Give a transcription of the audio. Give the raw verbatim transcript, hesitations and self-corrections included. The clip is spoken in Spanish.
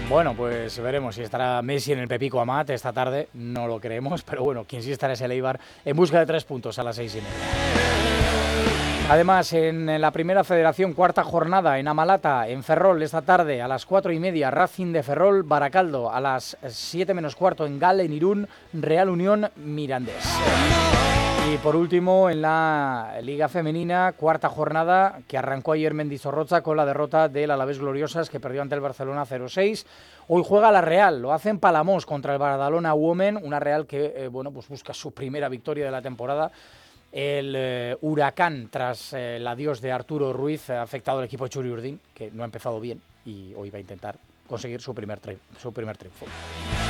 Bueno, pues veremos si estará Messi en el Pepico Amat esta tarde, no lo creemos, pero bueno, quien sí estará es el Eibar en busca de tres puntos a las seis y media. Además, en la Primera Federación, cuarta jornada en Amalata, en Ferrol, esta tarde a las cuatro y media, Racing de Ferrol, Baracaldo, a las siete menos cuarto en Gal, en Irún, Real Unión, Mirandés. Y por último, en la Liga Femenina, cuarta jornada, que arrancó ayer Mendizorroza con la derrota del Alavés Gloriosas, que perdió ante el Barcelona cero seis. Hoy juega la Real, lo hace en Palamós contra el Badalona Women, una Real que eh, bueno, pues busca su primera victoria de la temporada. El eh, huracán, tras eh, el adiós de Arturo Ruiz, ha afectado al equipo de Txuri Urdin, que no ha empezado bien y hoy va a intentar conseguir su primer, tri- su primer triunfo.